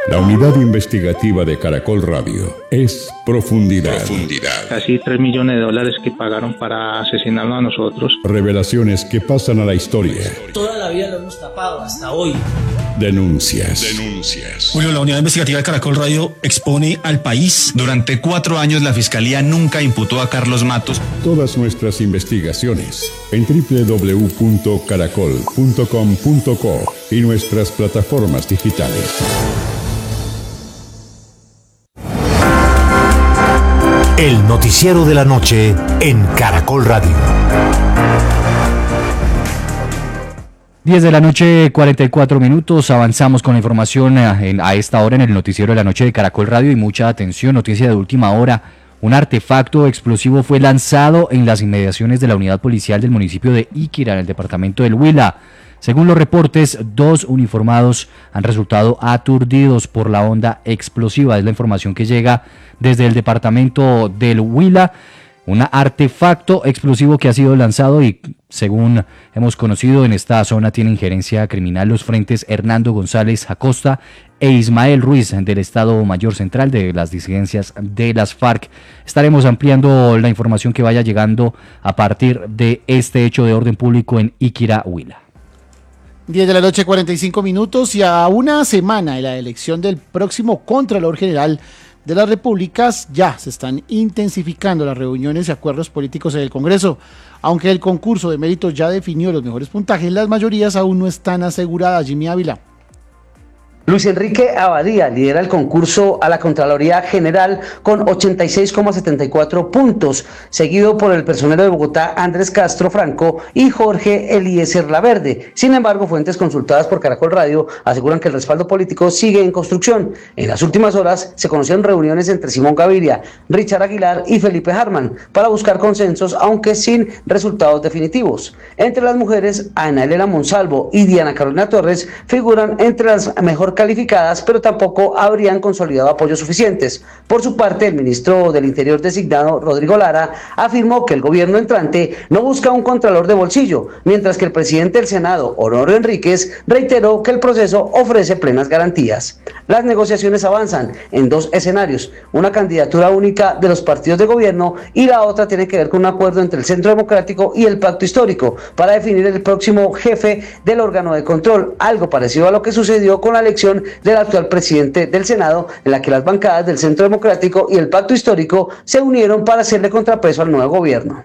La unidad investigativa de Caracol Radio es Profundidad. Casi $3 millones que pagaron para asesinarnos a nosotros. Revelaciones que pasan a la historia. Toda la vida lo hemos tapado hasta hoy. Denuncias. Julio, la unidad investigativa de Caracol Radio expone al país. Durante 4 años la Fiscalía nunca imputó a Carlos Matos. Todas nuestras investigaciones en www.caracol.com.co y nuestras plataformas digitales. El noticiero de la noche en Caracol Radio. 10 de la noche, 44 minutos. Avanzamos con la información a esta hora en el noticiero de la noche de Caracol Radio y mucha atención, noticia de última hora. Un artefacto explosivo fue lanzado en las inmediaciones de la unidad policial del municipio de Iquira, en el departamento del Huila. Según los reportes, 2 uniformados han resultado aturdidos por la onda explosiva. Es la información que llega desde el departamento del Huila. Un artefacto explosivo que ha sido lanzado y, según hemos conocido, en esta zona tiene injerencia criminal los frentes Hernando González Acosta e Ismael Ruiz del Estado Mayor Central de las disidencias de las FARC. Estaremos ampliando la información que vaya llegando a partir de este hecho de orden público en Iquira, Huila. 10 de la noche, 45 minutos, y a una semana de la elección del próximo Contralor General de las Repúblicas, ya se están intensificando las reuniones y acuerdos políticos en el Congreso. Aunque el concurso de méritos ya definió los mejores puntajes, las mayorías aún no están aseguradas. Jimmy Ávila. Luis Enrique Abadía lidera el concurso a la Contraloría General con 86,74 puntos, seguido por el personero de Bogotá Andrés Castro Franco y Jorge Eliezer Laverde. Sin embargo, fuentes consultadas por Caracol Radio aseguran que el respaldo político sigue en construcción. En las últimas horas se conocieron reuniones entre Simón Gaviria, Richard Aguilar y Felipe Harman para buscar consensos, aunque sin resultados definitivos. Entre las mujeres, Ana Elena Monsalvo y Diana Carolina Torres figuran entre las mejor calificadas, pero tampoco habrían consolidado apoyos suficientes. Por su parte, el ministro del Interior designado, Rodrigo Lara, afirmó que el gobierno entrante no busca un contralor de bolsillo, mientras que el presidente del Senado, Honorio Enríquez, reiteró que el proceso ofrece plenas garantías. Las negociaciones avanzan en 2 escenarios, una candidatura única de los partidos de gobierno y la otra tiene que ver con un acuerdo entre el Centro Democrático y el Pacto Histórico para definir el próximo jefe del órgano de control, algo parecido a lo que sucedió con la elección del actual presidente del Senado, en la que las bancadas del Centro Democrático y el Pacto Histórico se unieron para hacerle contrapeso al nuevo gobierno.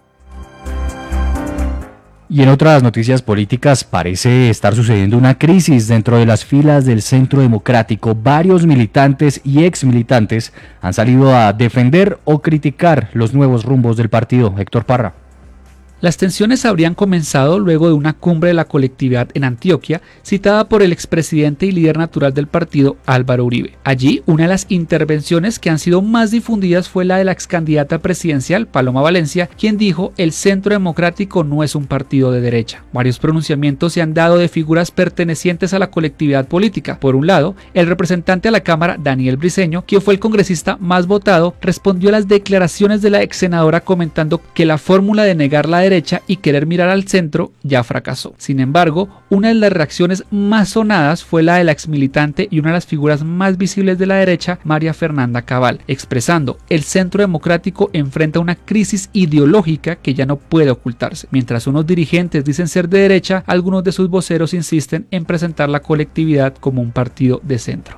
Y en otras noticias políticas, parece estar sucediendo una crisis dentro de las filas del Centro Democrático. Varios militantes y exmilitantes han salido a defender o criticar los nuevos rumbos del partido. Héctor Parra. Las tensiones habrían comenzado luego de una cumbre de la colectividad en Antioquia, citada por el expresidente y líder natural del partido, Álvaro Uribe. Allí, una de las intervenciones que han sido más difundidas fue la de la excandidata presidencial, Paloma Valencia, quien dijo: el Centro Democrático no es un partido de derecha. Varios pronunciamientos se han dado de figuras pertenecientes a la colectividad política. Por un lado, el representante a la Cámara, Daniel Briceño, quien fue el congresista más votado, respondió a las declaraciones de la ex senadora comentando que la fórmula de negar la derecha y querer mirar al centro ya fracasó. Sin embargo, una de las reacciones más sonadas fue la de la exmilitante y una de las figuras más visibles de la derecha, María Fernanda Cabal, expresando: el Centro Democrático enfrenta una crisis ideológica que ya no puede ocultarse. Mientras unos dirigentes dicen ser de derecha, algunos de sus voceros insisten en presentar la colectividad como un partido de centro.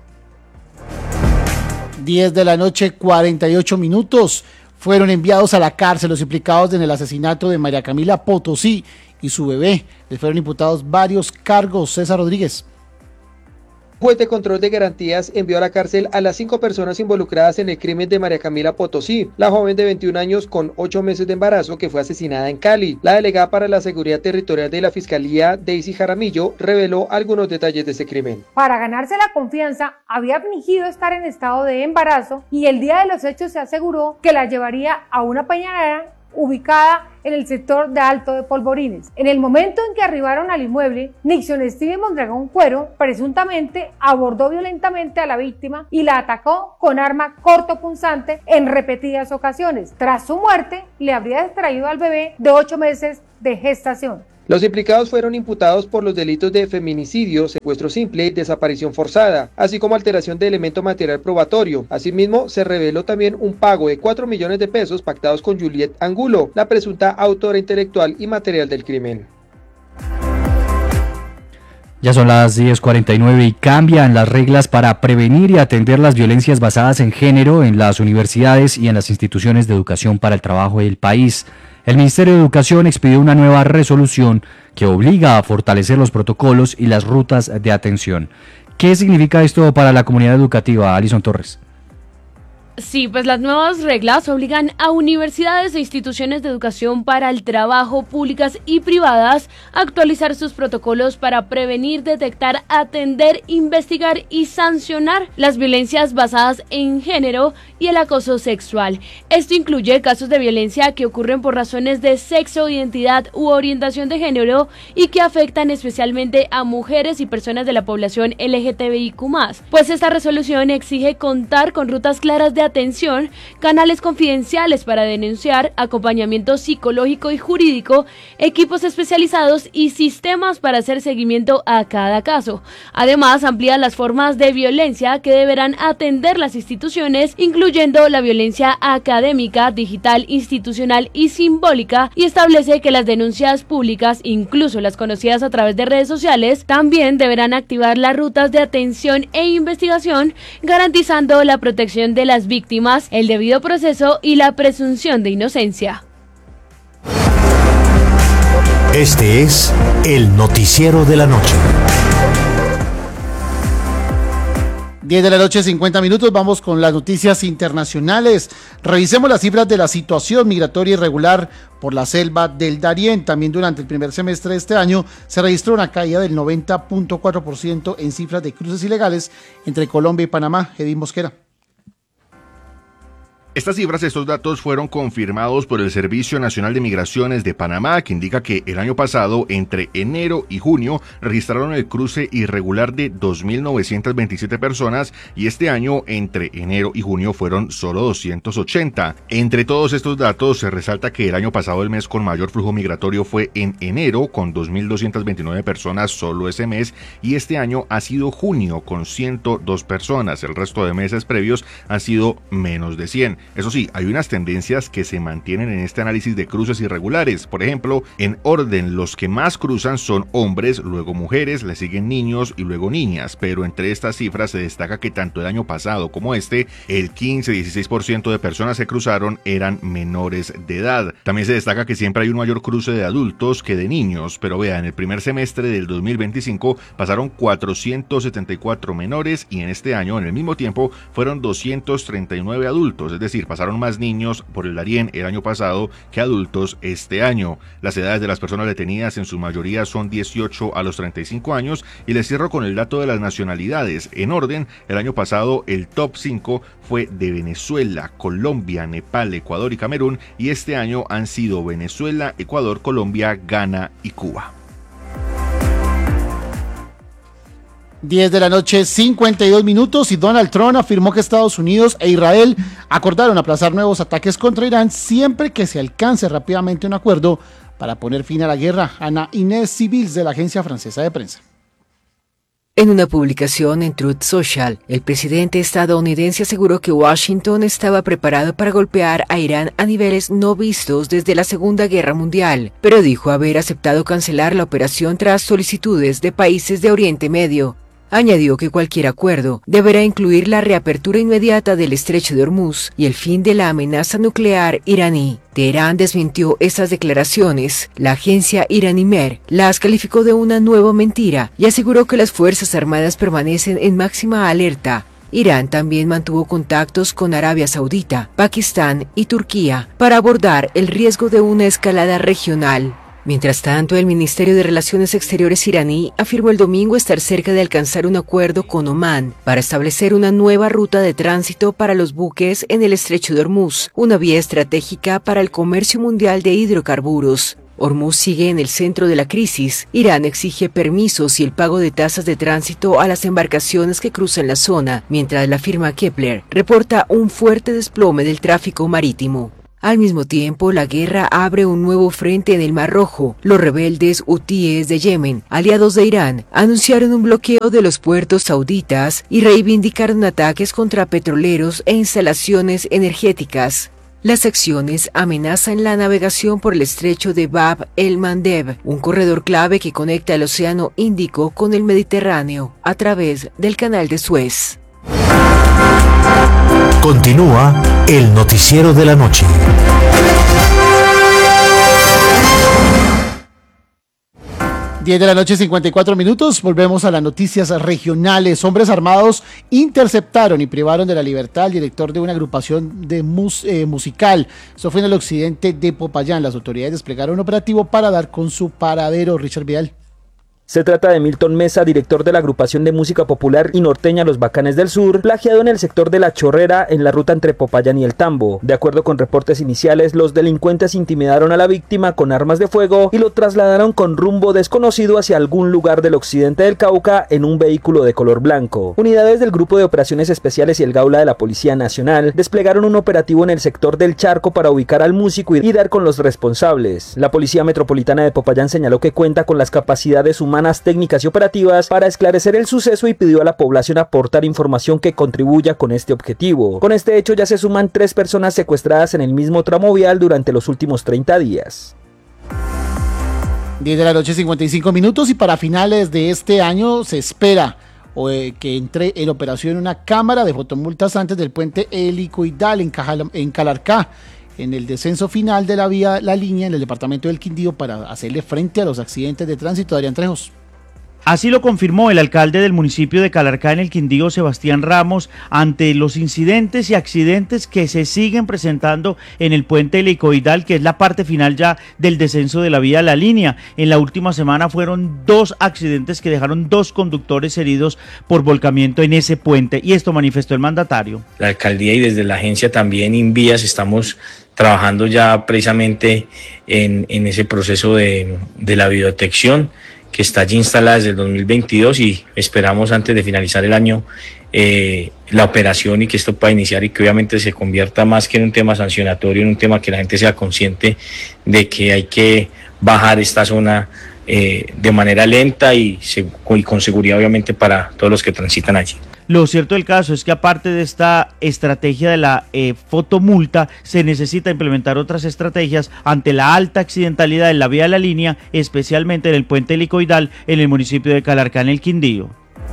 10 de la noche, 48 minutos. Fueron enviados a la cárcel los implicados en el asesinato de María Camila Potosí y su bebé. Les fueron imputados varios cargos. César Rodríguez. Juez de control de garantías envió a la cárcel a las 5 personas involucradas en el crimen de María Camila Potosí, la joven de 21 años con 8 meses de embarazo que fue asesinada en Cali. La delegada para la Seguridad Territorial de la Fiscalía, Daisy Jaramillo, reveló algunos detalles de ese crimen. Para ganarse la confianza, había fingido estar en estado de embarazo y el día de los hechos se aseguró que la llevaría a una peñadera ubicada en el sector de Alto de Polvorines. En el momento en que arribaron al inmueble, Nixon Steve Mondragón Cuero presuntamente abordó violentamente a la víctima y la atacó con arma cortopunzante en repetidas ocasiones. Tras su muerte, le habría extraído al bebé de 8 meses de gestación. Los implicados fueron imputados por los delitos de feminicidio, secuestro simple y desaparición forzada, así como alteración de elemento material probatorio. Asimismo, se reveló también un pago de 4 millones de pesos pactados con Juliet Angulo, la presunta autora intelectual y material del crimen. Ya son las 10:49 y cambian las reglas para prevenir y atender las violencias basadas en género en las universidades y en las instituciones de educación para el trabajo del país. El Ministerio de Educación expidió una nueva resolución que obliga a fortalecer los protocolos y las rutas de atención. ¿Qué significa esto para la comunidad educativa, Alison Torres? Sí, pues las nuevas reglas obligan a universidades e instituciones de educación para el trabajo, públicas y privadas, a actualizar sus protocolos para prevenir, detectar, atender, investigar y sancionar las violencias basadas en género y el acoso sexual. Esto incluye casos de violencia que ocurren por razones de sexo, identidad u orientación de género y que afectan especialmente a mujeres y personas de la población LGTBIQ+. Pues esta resolución exige contar con rutas claras de atención, canales confidenciales para denunciar, acompañamiento psicológico y jurídico, equipos especializados y sistemas para hacer seguimiento a cada caso. Además, amplía las formas de violencia que deberán atender las instituciones, incluyendo la violencia académica, digital, institucional y simbólica, y establece que las denuncias públicas, incluso las conocidas a través de redes sociales, también deberán activar las rutas de atención e investigación, garantizando la protección de las víctimas, el debido proceso y la presunción de inocencia. Este es el noticiero de la noche. 10 de la noche, 50 minutos, vamos con las noticias internacionales. Revisemos las cifras de la situación migratoria irregular por la selva del Darién. También durante el primer semestre de este año se registró una caída del 90.4% en cifras de cruces ilegales entre Colombia y Panamá. Edwin Mosquera. Estas cifras, estos datos fueron confirmados por el Servicio Nacional de Migraciones de Panamá, que indica que el año pasado, entre enero y junio, registraron el cruce irregular de 2.927 personas y este año, entre enero y junio, fueron solo 280. Entre todos estos datos, se resalta que el año pasado el mes con mayor flujo migratorio fue en enero, con 2.229 personas solo ese mes, y este año ha sido junio, con 102 personas. El resto de meses previos han sido menos de 100. Eso sí, hay unas tendencias que se mantienen en este análisis de cruces irregulares. Por ejemplo, en orden, los que más cruzan son hombres, luego mujeres, le siguen niños y luego niñas. Pero entre estas cifras se destaca que tanto el año pasado como este, el 15-16% de personas que cruzaron eran menores de edad. También se destaca que siempre hay un mayor cruce de adultos que de niños. Pero vea, en el primer semestre del 2025 pasaron 474 menores y en este año, en el mismo tiempo, fueron 239 adultos. Es decir, pasaron más niños por el Darién el año pasado que adultos este año. Las edades de las personas detenidas en su mayoría son 18 a los 35 años y les cierro con el dato de las nacionalidades. En orden, el año pasado el top 5 fue de Venezuela, Colombia, Nepal, Ecuador y Camerún y este año han sido Venezuela, Ecuador, Colombia, Ghana y Cuba. 10 de la noche, 52 minutos y Donald Trump afirmó que Estados Unidos e Israel acordaron aplazar nuevos ataques contra Irán siempre que se alcance rápidamente un acuerdo para poner fin a la guerra. Ana Inés Civils de la agencia francesa de prensa. En una publicación en Truth Social, el presidente estadounidense aseguró que Washington estaba preparado para golpear a Irán a niveles no vistos desde la Segunda Guerra Mundial, pero dijo haber aceptado cancelar la operación tras solicitudes de países de Oriente Medio. Añadió que cualquier acuerdo deberá incluir la reapertura inmediata del estrecho de Hormuz y el fin de la amenaza nuclear iraní. Teherán desmintió estas declaraciones. La agencia iraní Mer las calificó de una nueva mentira y aseguró que las Fuerzas Armadas permanecen en máxima alerta. Irán también mantuvo contactos con Arabia Saudita, Pakistán y Turquía para abordar el riesgo de una escalada regional. Mientras tanto, el Ministerio de Relaciones Exteriores iraní afirmó el domingo estar cerca de alcanzar un acuerdo con Omán para establecer una nueva ruta de tránsito para los buques en el estrecho de Hormuz, una vía estratégica para el comercio mundial de hidrocarburos. Hormuz sigue en el centro de la crisis. Irán exige permisos y el pago de tasas de tránsito a las embarcaciones que cruzan la zona, mientras la firma Kepler reporta un fuerte desplome del tráfico marítimo. Al mismo tiempo, la guerra abre un nuevo frente en el Mar Rojo. Los rebeldes hutíes de Yemen, aliados de Irán, anunciaron un bloqueo de los puertos sauditas y reivindicaron ataques contra petroleros e instalaciones energéticas. Las acciones amenazan la navegación por el estrecho de Bab el-Mandeb, un corredor clave que conecta el Océano Índico con el Mediterráneo a través del Canal de Suez. Continúa el noticiero de la noche. Diez de la noche, 54 minutos. Volvemos a las noticias regionales. Hombres armados interceptaron y privaron de la libertad al director de una agrupación de musical. Esto fue en el occidente de Popayán. Las autoridades desplegaron un operativo para dar con su paradero. Richard Vidal. Se trata de Milton Mesa, director de la agrupación de música popular y norteña Los Bacanes del Sur, plagiado en el sector de La Chorrera, en la ruta entre Popayán y El Tambo. De acuerdo con reportes iniciales, los delincuentes intimidaron a la víctima con armas de fuego y lo trasladaron con rumbo desconocido hacia algún lugar del occidente del Cauca en un vehículo de color blanco. Unidades del Grupo de Operaciones Especiales y el Gaula de la Policía Nacional desplegaron un operativo en el sector del Charco para ubicar al músico y dar con los responsables. La Policía Metropolitana de Popayán señaló que cuenta con las capacidades humanas, técnicas y operativas para esclarecer el suceso y pidió a la población aportar información que contribuya con este objetivo. Con este hecho ya se suman 3 personas secuestradas en el mismo tramo vial durante los últimos 30 días. 10 de la noche, 55 minutos, y para finales de este año se espera que entre en operación una cámara de fotomultas antes del puente helicoidal en Calarcá, en el descenso final de la vía La Línea en el departamento del Quindío, para hacerle frente a los accidentes de tránsito. Adrián Trejos. Así lo confirmó el alcalde del municipio de Calarcá en el Quindío, Sebastián Ramos, ante los incidentes y accidentes que se siguen presentando en el puente helicoidal, que es la parte final ya del descenso de la vía La Línea. En la última semana fueron 2 accidentes que dejaron 2 conductores heridos por volcamiento en ese puente, y esto manifestó el mandatario. La alcaldía y desde la agencia también Invías estamos trabajando ya precisamente en ese proceso de la videodetección que está allí instalada desde el 2022 y esperamos antes de finalizar el año la operación y que esto pueda iniciar y que obviamente se convierta más que en un tema sancionatorio, en un tema que la gente sea consciente de que hay que bajar esta zona de manera lenta y con seguridad obviamente para todos los que transitan allí. Lo cierto del caso es que aparte de esta estrategia de la fotomulta, se necesita implementar otras estrategias ante la alta accidentalidad en la vía de La Línea, especialmente en el puente helicoidal en el municipio de Calarcá, en el Quindío.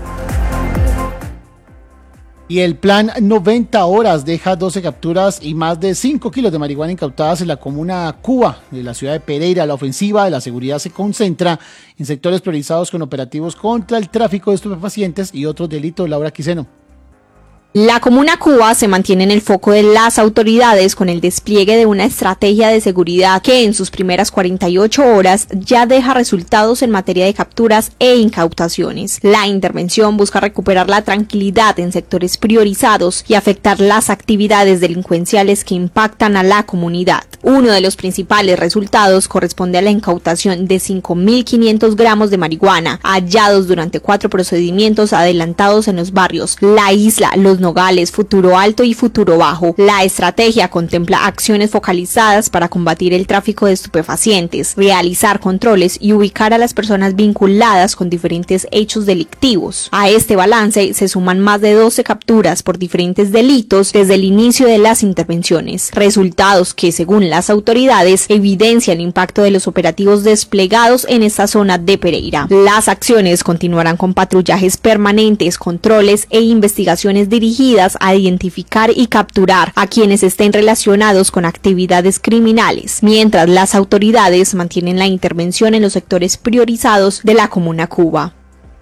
Y el plan 90 horas deja 12 capturas y más de 5 kilos de marihuana incautadas en la comuna Cuba de la ciudad de Pereira. La ofensiva de la seguridad se concentra en sectores priorizados con operativos contra el tráfico de estupefacientes y otros delitos. Laura Quiseno. La comuna Cuba se mantiene en el foco de las autoridades con el despliegue de una estrategia de seguridad que en sus primeras 48 horas ya deja resultados en materia de capturas e incautaciones. La intervención busca recuperar la tranquilidad en sectores priorizados y afectar las actividades delincuenciales que impactan a la comunidad. Uno de los principales resultados corresponde a la incautación de 5.500 gramos de marihuana, hallados durante 4 procedimientos adelantados en los barrios La Isla, Los Nogales, Futuro Alto y Futuro Bajo. La estrategia contempla acciones focalizadas para combatir el tráfico de estupefacientes, realizar controles y ubicar a las personas vinculadas con diferentes hechos delictivos. A este balance se suman más de 12 capturas por diferentes delitos desde el inicio de las intervenciones, resultados que, según las autoridades, evidencian el impacto de los operativos desplegados en esta zona de Pereira. Las acciones continuarán con patrullajes permanentes, controles e investigaciones dirigidas a identificar y capturar a quienes estén relacionados con actividades criminales, mientras las autoridades mantienen la intervención en los sectores priorizados de la comuna Cuba.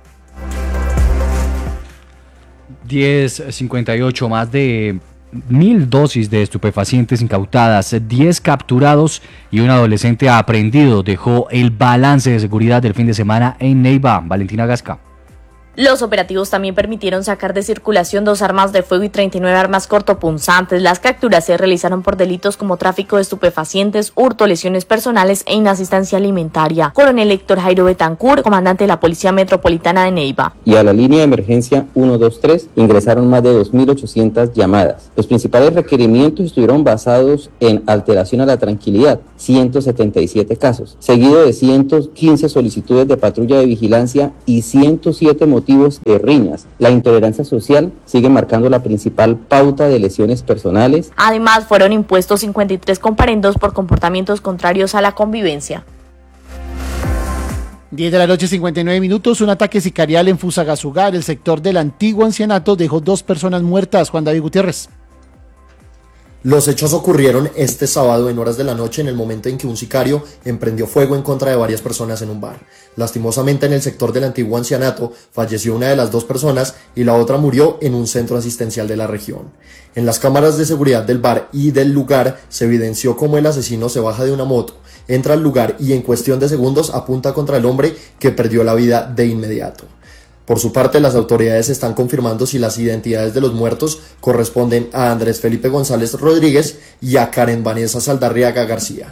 10:58, más de 1.000 dosis de estupefacientes incautadas, 10 capturados y un adolescente aprehendido, dejó el balance de seguridad del fin de semana en Neiva. Valentina Gasca. Los operativos también permitieron sacar de circulación 2 armas de fuego y 39 armas cortopunzantes. Las capturas se realizaron por delitos como tráfico de estupefacientes, hurto, lesiones personales e inasistencia alimentaria. Coronel Héctor Jairo Betancur, comandante de la Policía Metropolitana de Neiva. Y a la línea de emergencia 123 ingresaron más de 2.800 llamadas. Los principales requerimientos estuvieron basados en alteración a la tranquilidad, 177 casos, seguido de 115 solicitudes de patrulla de vigilancia y 107 motivos de riñas. La intolerancia social sigue marcando la principal pauta de lesiones personales. Además, fueron impuestos 53 comparendos por comportamientos contrarios a la convivencia. 10 de la noche, 59 minutos. Un ataque sicarial en Fusagasugá, el sector del antiguo ancianato, dejó 2 personas muertas. Juan David Gutiérrez. Los hechos ocurrieron este sábado en horas de la noche, en el momento en que un sicario emprendió fuego en contra de varias personas en un bar. Lastimosamente, en el sector del antiguo ancianato falleció una de las 2 personas y la otra murió en un centro asistencial de la región. En las cámaras de seguridad del bar y del lugar se evidenció cómo el asesino se baja de una moto, entra al lugar y en cuestión de segundos apunta contra el hombre, que perdió la vida de inmediato. Por su parte, las autoridades están confirmando si las identidades de los muertos corresponden a Andrés Felipe González Rodríguez y a Karen Vanessa Saldarriaga García.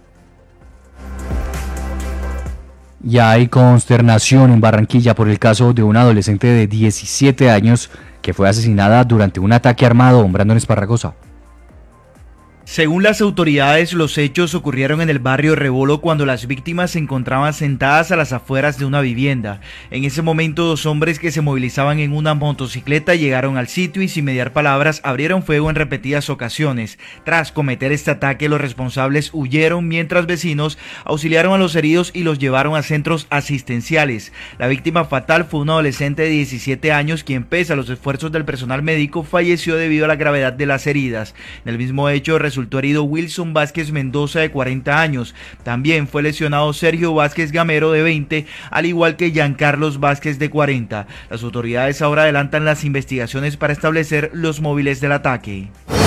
Ya hay consternación en Barranquilla por el caso de una adolescente de 17 años que fue asesinada durante un ataque armado. Brandon Esparragosa. Según las autoridades, los hechos ocurrieron en el barrio Rebolo cuando las víctimas se encontraban sentadas a las afueras de una vivienda. En ese momento, 2 hombres que se movilizaban en una motocicleta llegaron al sitio y sin mediar palabras abrieron fuego en repetidas ocasiones. Tras cometer este ataque, los responsables huyeron mientras vecinos auxiliaron a los heridos y los llevaron a centros asistenciales. La víctima fatal fue una adolescente de 17 años quien, pese a los esfuerzos del personal médico, falleció debido a la gravedad de las heridas. En el mismo hecho, resultó herido Wilson Vázquez Mendoza, de 40 años. También fue lesionado Sergio Vázquez Gamero, de 20, al igual que Giancarlos Vázquez, de 40. Las autoridades ahora adelantan las investigaciones para establecer los móviles del ataque.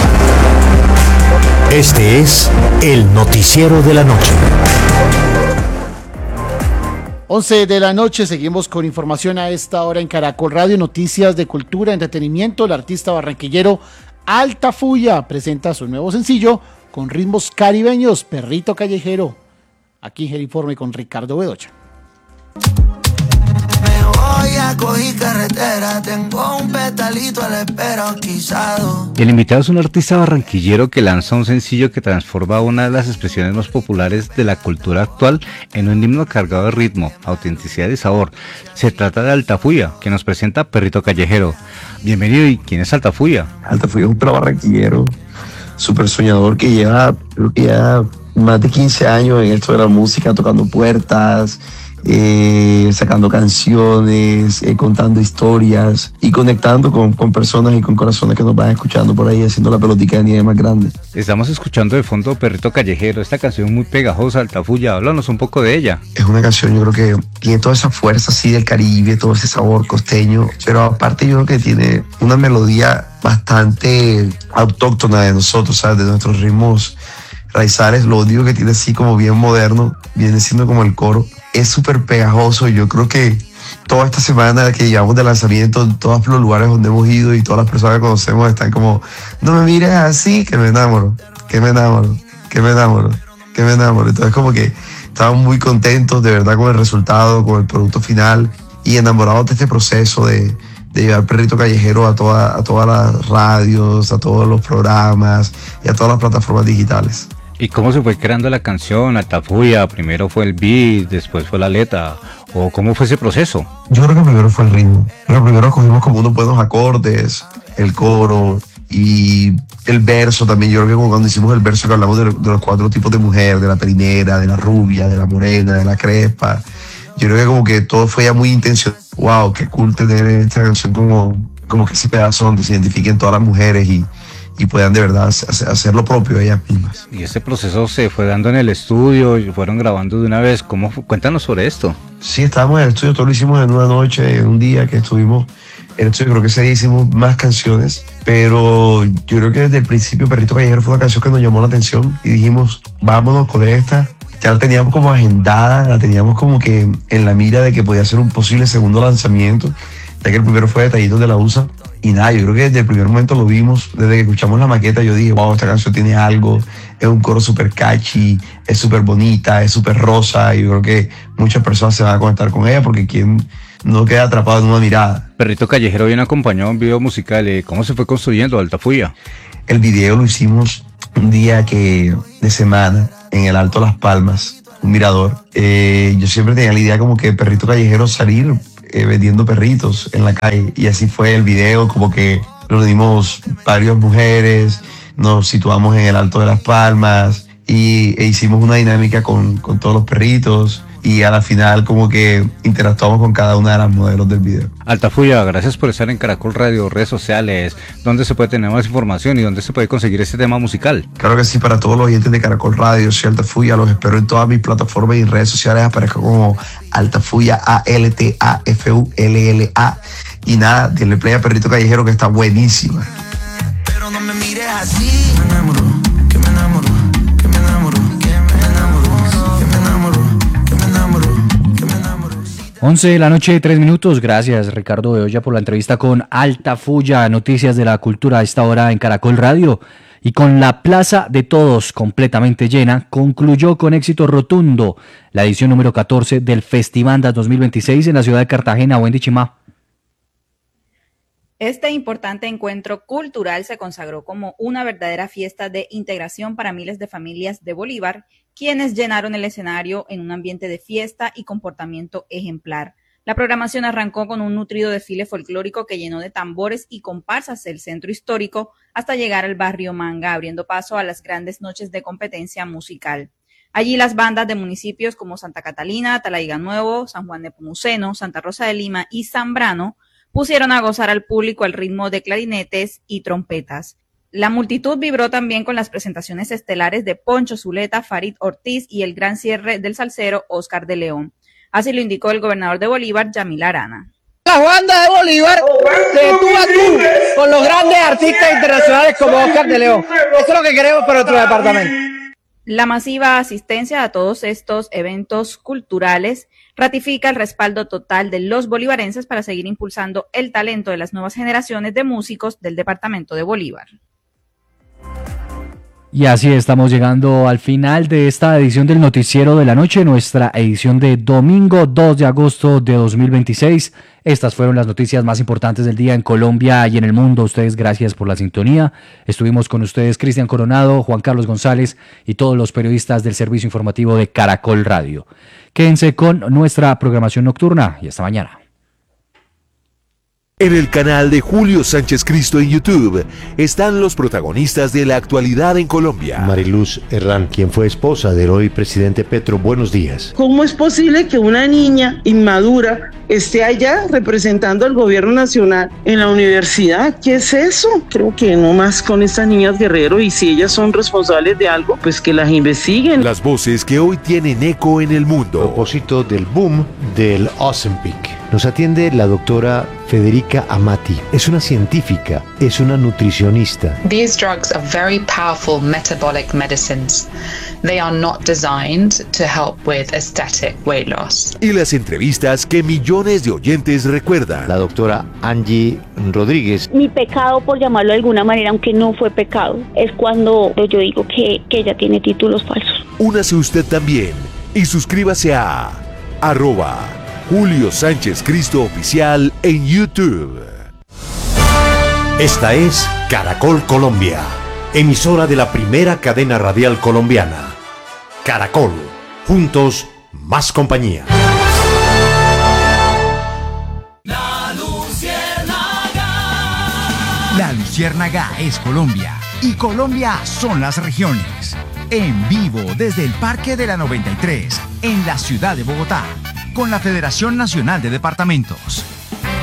Este es el noticiero de la noche. 11 de la noche, seguimos con información a esta hora en Caracol Radio, noticias de cultura, entretenimiento. El artista barranquillero Altafulla presenta su nuevo sencillo con ritmos caribeños, Perrito Callejero. Aquí en el informe con Ricardo Bedoya. Cogí carretera, tengo un petalito a la espera, quizado. El invitado es un artista barranquillero que lanza un sencillo que transforma una de las expresiones más populares de la cultura actual en un himno cargado de ritmo, autenticidad y sabor. Se trata de Altafulla, que nos presenta Perrito Callejero. Bienvenido. ¿Y quién es Altafulla? Altafulla es un barranquillero súper soñador que lleva, creo que ya más de 15 años en esto de la música, tocando puertas, sacando canciones, contando historias y conectando con personas y con corazones que nos van escuchando por ahí, haciendo la pelotica de nieve más grande. Estamos escuchando de fondo Perrito Callejero, esta canción muy pegajosa, Altafulla. Háblanos un poco de ella. Es una canción, yo creo que tiene toda esa fuerza así del Caribe, todo ese sabor costeño, pero aparte yo creo que tiene una melodía bastante autóctona de nosotros, ¿sabes? De nuestros ritmos raizales. Lo único que tiene así como bien moderno viene siendo como el coro. Es súper pegajoso. Yo creo que toda esta semana que llevamos de lanzamiento, en todos los lugares donde hemos ido y todas las personas que conocemos están como, no me mires así, que me enamoro, que me enamoro, que me enamoro, que me enamoro. Entonces como que estamos muy contentos de verdad con el resultado, con el producto final y enamorados de este proceso de llevar Perrito Callejero a todas las radios, a todos los programas y a todas las plataformas digitales. ¿Y cómo se fue creando la canción, Altafulla? ¿Primero fue el beat, después fue la letra? ¿O cómo fue ese proceso? Yo creo que primero fue el ritmo. Pero primero cogimos como unos buenos acordes, el coro y el verso también. Yo creo que cuando hicimos el verso que hablamos de los 4 tipos de mujer, de la primera, de la rubia, de la morena, de la crespa, yo creo que como que todo fue ya muy intencional. Wow, qué cool tener esta canción como que ese pedazo donde se identifiquen todas las mujeres y puedan de verdad hacer lo propio ellas mismas. Y este proceso se fue dando en el estudio y fueron grabando de una vez. ¿Cómo fue? Cuéntanos sobre esto. Sí, estábamos en el estudio, todo lo hicimos en una noche, en un día que estuvimos en el estudio. Creo que ese día hicimos más canciones, pero yo creo que desde el principio Perrito Callejero fue una canción que nos llamó la atención y dijimos, vámonos con esta. Ya la teníamos como agendada, la teníamos como que en la mira de que podía ser un posible segundo lanzamiento. ya que el primero fue Detallitos de la USA. Y nada, yo creo que desde el primer momento lo vimos, desde que escuchamos la maqueta yo dije, wow, esta canción tiene algo, es un coro súper catchy, es súper bonita, es súper rosa, y yo creo que muchas personas se van a conectar con ella porque quien no queda atrapado en una mirada. Perrito Callejero viene acompañado en un video musical. ¿Cómo se fue construyendo Altafulla? El video lo hicimos un día de semana en el Alto Las Palmas, un mirador. Yo siempre tenía la idea como que Perrito Callejero salir vendiendo perritos en la calle, y así fue el video, como que nos dimos varias mujeres, nos situamos en el Alto de Las Palmas e hicimos una dinámica con todos los perritos, y a la final como que interactuamos con cada una de las modelos del video. Altafulla, gracias por estar en Caracol Radio, redes sociales, ¿dónde se puede tener más información y dónde se puede conseguir este tema musical? Claro que sí, para todos los oyentes de Caracol Radio, soy Altafulla, los espero en todas mis plataformas y redes sociales, aparezco como Altafulla, ALTAFULLA, y nada, denle play a Perrito Callejero que está buenísima. Pero no me mires así. Me enamoro, que me enamoro, que me enamoro, que me enamoro, que me enamoro, que me enamoro, que me enamoro. 11 de la noche, 3 minutos. Gracias, Ricardo Bedoya, por la entrevista con Altafulla. Noticias de la cultura a esta hora en Caracol Radio. Y con la Plaza de Todos completamente llena, concluyó con éxito rotundo la edición número 14 del Festivandas 2026 en la ciudad de Cartagena. Wendy Chimá. Este importante encuentro cultural se consagró como una verdadera fiesta de integración para miles de familias de Bolívar, quienes llenaron el escenario en un ambiente de fiesta y comportamiento ejemplar. La programación arrancó con un nutrido desfile folclórico que llenó de tambores y comparsas el centro histórico hasta llegar al barrio Manga, abriendo paso a las grandes noches de competencia musical. Allí las bandas de municipios como Santa Catalina, Talaiga Nuevo, San Juan de Nepomuceno, Santa Rosa de Lima y Zambrano pusieron a gozar al público al ritmo de clarinetes y trompetas. La multitud vibró también con las presentaciones estelares de Poncho Zuleta, Farid Ortiz y el gran cierre del salsero Oscar de León. Así lo indicó el gobernador de Bolívar, Yamil Arana. La banda de Bolívar, de tú a tú, con los grandes artistas internacionales como Oscar de León. Eso es lo que queremos para nuestro departamento. La masiva asistencia a todos estos eventos culturales ratifica el respaldo total de los bolivarenses para seguir impulsando el talento de las nuevas generaciones de músicos del departamento de Bolívar. Y así estamos llegando al final de esta edición del Noticiero de la Noche, nuestra edición de domingo 2 de agosto de 2026. Estas fueron las noticias más importantes del día en Colombia y en el mundo. Ustedes, gracias por la sintonía. Estuvimos con ustedes Cristian Coronado, Juan Carlos González y todos los periodistas del servicio informativo de Caracol Radio. Quédense con nuestra programación nocturna y hasta mañana. En el canal de Julio Sánchez Cristo en YouTube están los protagonistas de la actualidad en Colombia. Mariluz Herrán, quien fue esposa del hoy presidente Petro, buenos días. ¿Cómo es posible que una niña inmadura esté allá representando al gobierno nacional en la universidad? ¿Qué es eso? Creo que no más con estas niñas Guerrero, y si ellas son responsables de algo, pues que las investiguen. Las voces que hoy tienen eco en el mundo. A propósito del boom del Ozempic, nos atiende la doctora Federica Amati. Es una científica, es una nutricionista. These drugs are very powerful metabolic medicines. They are not designed to help with aesthetic weight loss. Y las entrevistas que millones de oyentes recuerdan. La doctora Angie Rodríguez. Mi pecado, por llamarlo de alguna manera, aunque no fue pecado, es cuando yo digo que ella tiene títulos falsos. Únase usted también y suscríbase a @Julio Sánchez Cristo Oficial en YouTube. Esta es Caracol Colombia, emisora de la primera cadena radial colombiana. Caracol, juntos, más compañía. La Luciérnaga. La Luciérnaga es Colombia y Colombia son las regiones. En vivo desde el Parque de la 93, en la ciudad de Bogotá, con la Federación Nacional de Departamentos.